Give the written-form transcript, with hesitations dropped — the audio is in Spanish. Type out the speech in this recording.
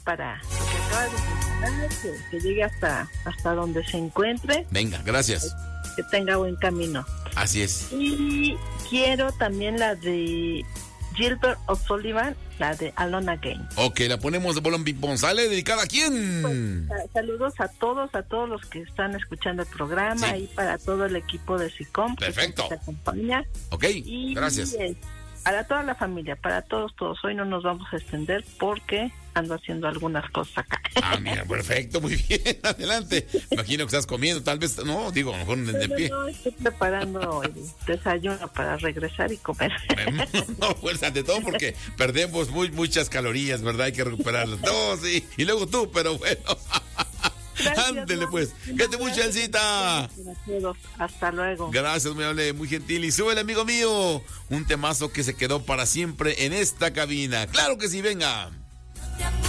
para lo que acaba de mencionar, que llegue hasta donde se encuentre. Venga, gracias. Que tenga buen camino. Así es. Y quiero también la de Gilbert O'Sullivan, la de Alone Again. Ok, la ponemos de bolón ping-pong. ¿Sale? ¿Dedicada a quién? Pues, saludos a todos los que están escuchando el programa, sí. Y para todo el equipo de SICOM. Perfecto. Que te acompaña. Ok, y gracias. Para toda la familia, para todos. Hoy no nos vamos a extender porque ando haciendo algunas cosas acá. Mira, perfecto, muy bien, adelante. Imagino que estás comiendo, tal vez, no, digo, a lo mejor de pie. No, estoy preparando el desayuno para regresar y comer. No, fuerza ante todo porque perdemos muchas calorías, ¿verdad? Hay que recuperarlas. No, sí, y luego tú, pero bueno. Ándele pues, quédate mucho, Elcita. Hasta luego. Gracias, muy amable, muy gentil. Y súbele, amigo mío, un temazo que se quedó para siempre en esta cabina. Claro que sí, venga.